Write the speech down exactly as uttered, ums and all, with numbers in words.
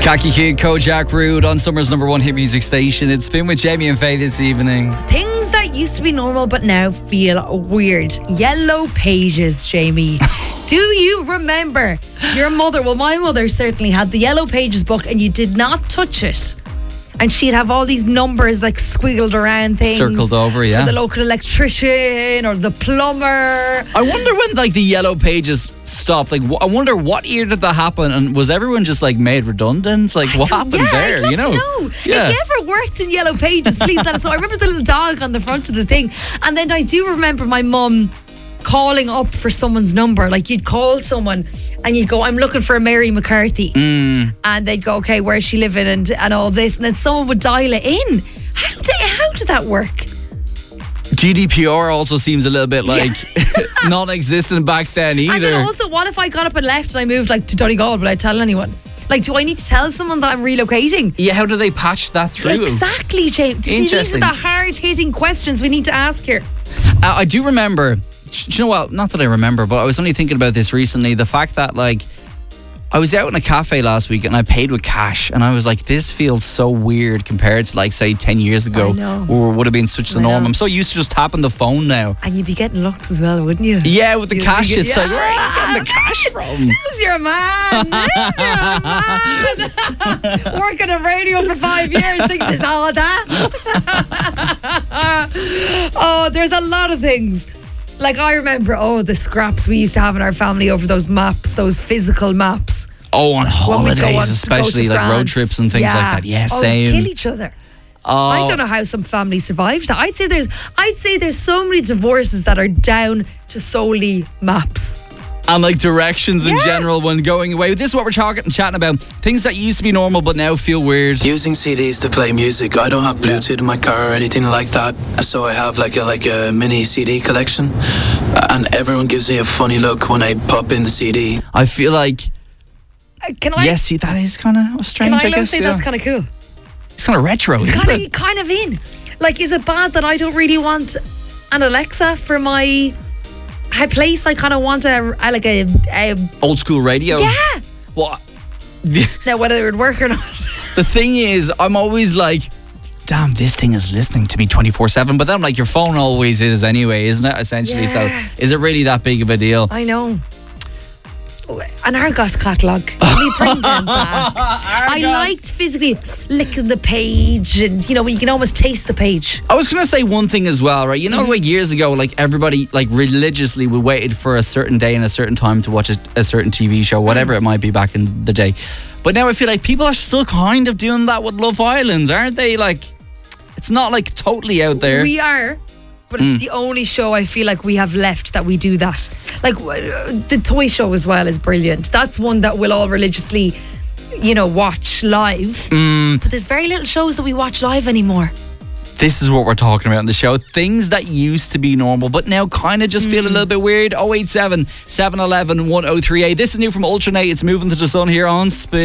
Khaki Kid, Kojak Rude on Summer's number one hit music station. It's been with Jamie and Faye this evening. Things that used to be normal but now feel weird. Yellow pages, Jamie. Do you remember your mother? Well, my mother certainly had the Yellow Pages book and you did not touch it. And she'd have all these numbers like squiggled around things. Circled over, yeah. For the local electrician or the plumber. I wonder when like the Yellow Pages stopped. Like, wh- I wonder what year did that happen? And was everyone just like made redundant? Like, what happened yeah, there? I'd love you know? to know. Yeah. If you ever worked in Yellow Pages, please let us know. I remember the little dog on the front of the thing. And then I do remember my mum calling up for someone's number. Like, you'd call someone and you'd go, I'm looking for Mary McCarthy. Mm. And they'd go, okay, where's she living and, and all this. And then someone would dial it in. How did, how did that work? G D P R also seems a little bit like yeah. non-existent back then either. And then also, what if I got up and left and I moved like to Donegal without telling anyone? Like, do I need to tell someone that I'm relocating? Yeah, how do they patch that through? Exactly, James. See, these are the hard-hitting questions we need to ask here. Uh, I do remember, do you know what, not that I remember, but I was only thinking about this recently, the fact that like, I was out in a cafe last week and I paid with cash and I was like, this feels so weird compared to like, say, ten years ago, where it would have been such the norm. I'm so used to just tapping the phone now. And you'd be getting looks as well, wouldn't you? Yeah, with the You'd cash, get, it's yeah. like, where are you getting the cash from? Who's your man? Who's your man? Working on radio for five years, thinks it's all that. Oh, there's a lot of things. Like, I remember, oh, the scraps we used to have in our family over those maps, those physical maps. Oh, on holidays, on, especially like road trips and things yeah. like that. Yeah, oh, same. Kill each other. Oh. I don't know how some families survived that. I'd say there's, I'd say there's so many divorces that are down to solely maps. And like directions in yeah. general when going away. This is what we're talking and chatting about. Things that used to be normal but now feel weird. Using C Ds to play music. I don't have Bluetooth in my car or anything like that. So I have like a like a mini C D collection. And everyone gives me a funny look when I pop in the C D. I feel like... Uh, can I... Yes, see, that is kind of strange, Can I, I guess. say yeah. that's kind of cool? It's kind of retro, It's isn't kind it? of, kind of in. Like, is it bad that I don't really want an Alexa for my... I place I kind of want a, a like a, a old school radio. Yeah. What? Now whether it would work or not. The thing is, I'm always like, damn, this thing is listening to me twenty-four seven. But then I'm like, your phone always is anyway, isn't it? Essentially, yeah. so is it really that big of a deal? I know. An Argos catalogue. Can we bring them back? I liked physically licking the page and, you know, you can almost taste the page. I was going to say one thing as well, right? You know, mm-hmm. like years ago, like everybody like religiously we waited for a certain day and a certain time to watch a, a certain T V show, whatever mm. it might be back in the day. But now I feel like people are still kind of doing that with Love Island, aren't they? Like, it's not like totally out there. We are. But it's mm. the only show I feel like we have left that we do that. Like, the toy show as well is brilliant. That's one that we'll all religiously, you know, watch live. Mm. But there's very little shows that we watch live anymore. This is what we're talking about on the show. Things that used to be normal, but now kind of just mm. feel a little bit weird. oh eight seven, seven one one, one oh three eight. This is new from Ultranate. It's Moving to the Sun here on Spin.